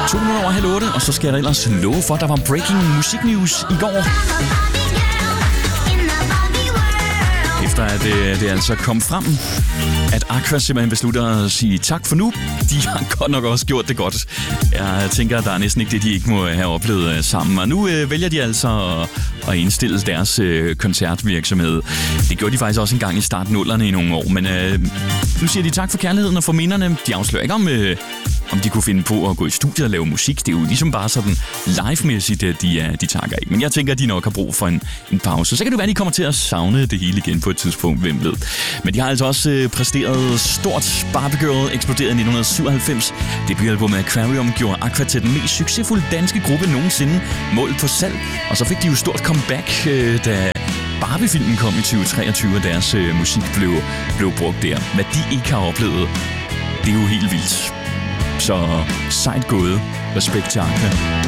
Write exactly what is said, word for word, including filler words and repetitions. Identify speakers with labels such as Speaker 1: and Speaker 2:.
Speaker 1: To minutter over halv otte, og så skal jeg da ellers love for, at der var breaking musiknews i går. Efter at det, det altså kom frem, at Aqua simpelthen beslutter at sige tak for nu. De har godt nok også gjort det godt. Jeg tænker, at der er næsten ikke det, de ikke må have oplevet sammen. Og nu øh, vælger de altså at, at indstille deres øh, koncertvirksomhed. Det gjorde de faktisk også en gang i starten nullerne i nogle år. Men øh, nu siger de tak for kærligheden og for minderne. De afslører ikke om... Øh, om de kunne finde på at gå i studiet og lave musik. Det er jo ligesom bare sådan live-mæssigt, at de, er, de takker af. Men jeg tænker, at de nok har brug for en, en pause. Så kan det være, at de kommer til at savne det hele igen på et tidspunkt, hvem ved. Men de har altså også øh, præsteret stort. Barbie Girl eksploderede i nitten syvoghalvfems. Debutalbummet Aquarium gjorde Aqua til den mest succesfulde danske gruppe nogensinde, målt på salg. Og så fik de jo stort comeback, øh, da Barbie-filmen kom i tyve treogtyve, og deres øh, musik blev, blev brugt der. Hvad de ikke har oplevet, det er jo helt vildt. Så sejt gået. Respekt til Aqua.